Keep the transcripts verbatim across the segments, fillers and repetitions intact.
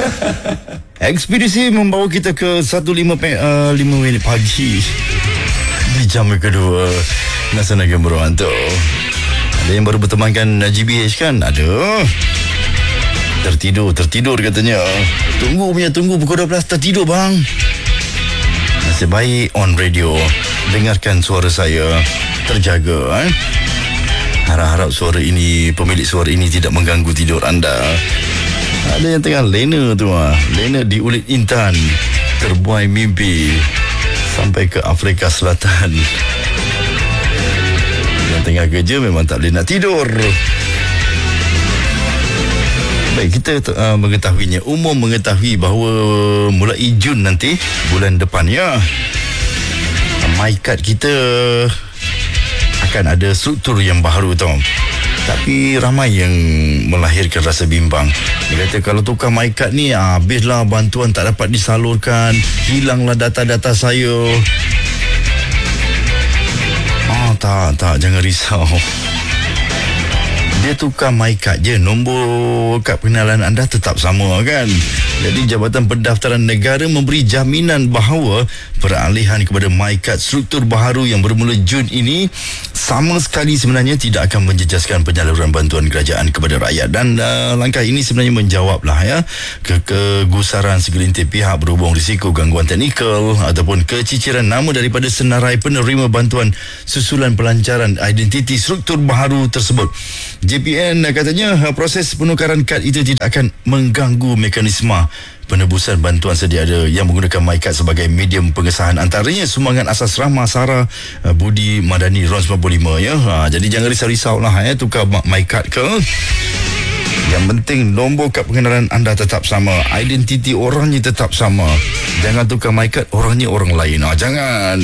Ekspedisi membawa kita ke satu lima minit pagi di jam kedua Nasional Game Berhantu. Ada yang baru bertemankan G B H kan? Ada. Tertidur, tertidur katanya. Tunggu punya, tunggu pukul dua belas tertidur bang. Nasib baik on radio. Dengarkan suara saya. Terjaga eh? Harap-harap suara ini, pemilik suara ini tidak mengganggu tidur anda. Ada yang tengah lena tu ah. Lena di Ulit Intan. Terbuai mimpi sampai ke Afrika Selatan. Yang tengah kerja memang tak boleh nak tidur. Baik, kita uh, mengetahuinya. Umum mengetahui bahawa mulai Jun nanti, bulan depan ya, MyKad kita akan ada struktur yang baru tau. Tapi ramai yang melahirkan rasa bimbang. Dia kata kalau tukar MyKad ni, habislah bantuan tak dapat disalurkan, hilanglah data-data saya. Ah, tak, tak, jangan risau. Dia tukar MyKad je, nombor kad pengenalan anda tetap sama kan. Jadi Jabatan Pendaftaran Negara memberi jaminan bahawa peralihan kepada MyKad struktur baharu yang bermula Jun ini sama sekali sebenarnya tidak akan menjejaskan penyaluran bantuan kerajaan kepada rakyat. Dan uh, langkah ini sebenarnya menjawablah ya ke kegusaran segelintir pihak berhubung risiko gangguan teknikal ataupun keciciran nama daripada senarai penerima bantuan susulan pelancaran identiti struktur baharu tersebut. J P N katanya proses penukaran kad itu tidak akan mengganggu mekanisme penebusan bantuan sedia ada yang menggunakan MyKad sebagai medium pengesahan, antaranya sumbangan asas rahmah Sarah Budi Madani RON sembilan puluh lima ya. Ha, jadi jangan risau-risau lah ya, tukar MyKad ke. Yang penting nombor kad pengenalan anda tetap sama, identiti orangnya tetap sama. Jangan tukar MyKad orangnya orang lain. Ha, jangan.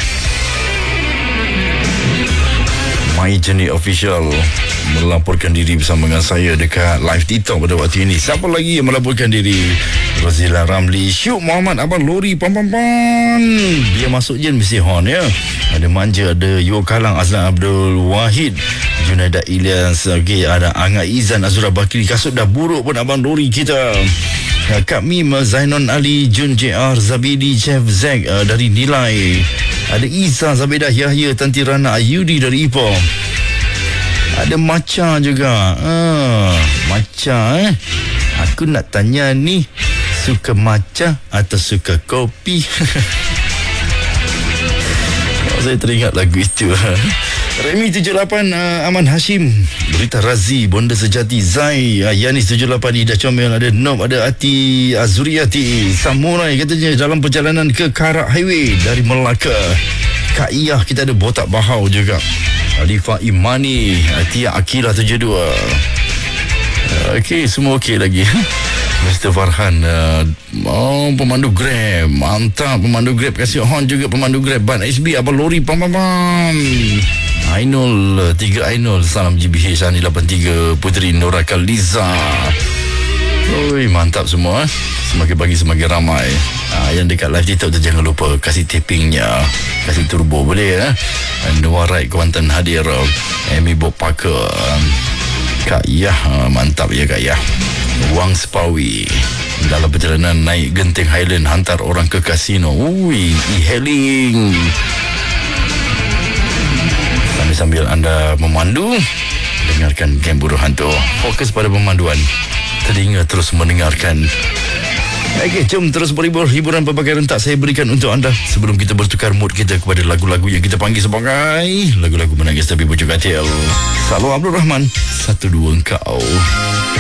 My Journey Official melaporkan diri bersama dengan saya dekat live TikTok pada waktu ini. Siapa lagi yang melaporkan diri? Rozila Ramli, Syuk Muhammad, Abang Lori, pam pam pam. Dia masuk je mesti horn ya. Ada Manja, ada Yo Kalang, Azlan Abdul Wahid, Junaida Ilyas, okay, ada Angga Izan, Azura Bakri. Kasut dah buruk pun Abang Lori kita. Kak Mim, Zainon Ali, Jun J R, Zabidi, Chef Zack uh, dari Nilai. Ada Isa, Zabedah Yahya, Tanti Rana Ayudi dari Ipoh. Ada Macha juga. Ah, Macha eh. Aku nak tanya ni, suka matcha atau suka kopi? Oh, saya teringat lagu itu. Remy tujuh lapan, uh, Aman Hashim, Berita Razi, Bonda Sejati, Zai, uh, Yanis tujuh lapan, Ida Comel, ada Nob, ada Ati Azuriati, Samurai katanya dalam perjalanan ke Karak Highway dari Melaka. Kak Iyah, kita ada Botak Bahau juga. Alifah Imani, Tia Akila tujuh dua. Okey, semua okey lagi. Mister Farhan, uh, oh, pemandu Grab, mantap pemandu Grab, kasih horn juga pemandu Grab. Ban S B, Abang Lori, pam pam pam. Ainul, tiga Ainul, salam G B H Ani lapan tiga, Puteri Nora Kaliza. Oi, mantap semua. Semakin pagi semakin ramai. Ah, yang dekat live TikTok tu jangan lupa kasih tapingnya, kasih turbo boleh ya. Noah Wright, Kuantan hadir. Amy Bob Parker, Kak Yah, mantap ya Kak Yah. Wang Sepawi, dalam perjalanan naik Genting Highland hantar orang ke kasino. Ui, e-hailing. Sambil-sambil anda memandu, dengarkan Game Berhantu. Fokus pada pemanduan, telinga terus mendengarkan. Okey, jom terus berhibur. Hiburan pelbagai rentak saya berikan untuk anda sebelum kita bertukar mood kita kepada lagu-lagu yang kita panggil sebagai lagu-lagu menangis tapi bujuk katil. Salam Abdul Rahman, satu dua engkau.